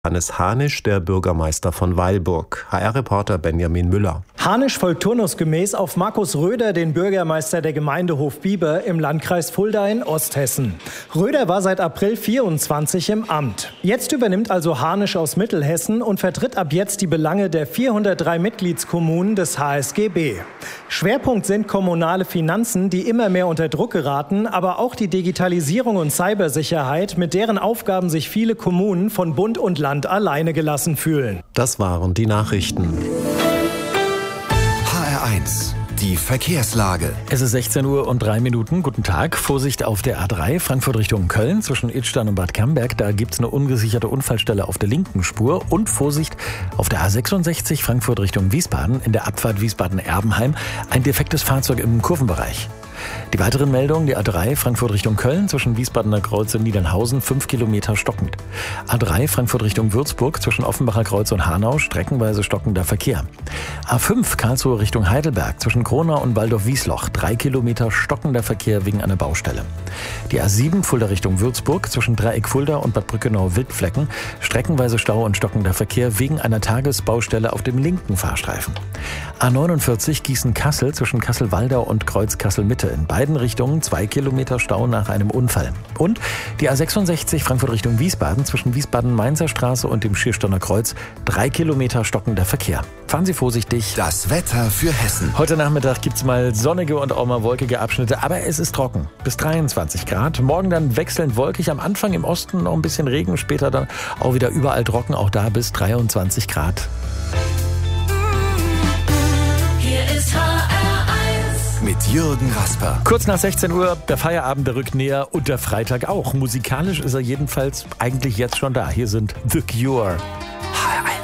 Hannes Hanisch, der Bürgermeister von Weilburg. HR-Reporter Benjamin Müller. Hanisch folgt turnusgemäß auf Markus Röder, den Bürgermeister der Gemeinde Hofbieber im Landkreis Fulda in Osthessen. Röder war seit April 24 im Amt. Jetzt übernimmt also Hanisch aus Mittelhessen und vertritt ab jetzt die Belange der 403 Mitgliedskommunen des HSGB. Schwerpunkt sind kommunale Finanzen, die immer mehr unter Druck geraten, aber auch die Digitalisierung und Cybersicherheit, mit deren Aufgaben sich viele Kommunen von Bund und Land alleine gelassen fühlen. Das waren die Nachrichten. HR1, die Verkehrslage. Es ist 16:03 Uhr. Guten Tag. Vorsicht auf der A3 Frankfurt Richtung Köln zwischen Idstein und Bad Camberg. Da gibt es eine ungesicherte Unfallstelle auf der linken Spur. Und Vorsicht auf der A66 Frankfurt Richtung Wiesbaden in der Abfahrt Wiesbaden-Erbenheim. Ein defektes Fahrzeug im Kurvenbereich. Die weiteren Meldungen, die A3 Frankfurt Richtung Köln zwischen Wiesbadener Kreuz und Niedernhausen 5 Kilometer stockend. A3 Frankfurt Richtung Würzburg zwischen Offenbacher Kreuz und Hanau streckenweise stockender Verkehr. A5 Karlsruhe Richtung Heidelberg zwischen Kronau und Waldorf-Wiesloch 3 Kilometer stockender Verkehr wegen einer Baustelle. Die A7 Fulda Richtung Würzburg zwischen Dreieck Fulda und Bad Brückenau-Wildflecken streckenweise Stau und stockender Verkehr wegen einer Tagesbaustelle auf dem linken Fahrstreifen. A49 Gießen-Kassel zwischen Kassel-Waldau und Kreuz Kassel-Mitte in beiden Richtungen 2 Kilometer Stau nach einem Unfall. Und die A66 Frankfurt Richtung Wiesbaden zwischen Wiesbaden-Mainzer Straße und dem Schiersteiner Kreuz 3 Kilometer stockender Verkehr. Fahren Sie vorsichtig. Das Wetter für Hessen. Heute Nachmittag gibt es mal sonnige und auch mal wolkige Abschnitte, aber es ist trocken. Bis 23 Grad. Morgen dann wechselnd wolkig. Am Anfang im Osten noch ein bisschen Regen, später dann auch wieder überall trocken. Auch da bis 23 Grad. Mit Jürgen Rasper. Kurz nach 16 Uhr, der Feierabend, der rückt näher und der Freitag auch. Musikalisch ist er jedenfalls eigentlich jetzt schon da. Hier sind The Cure.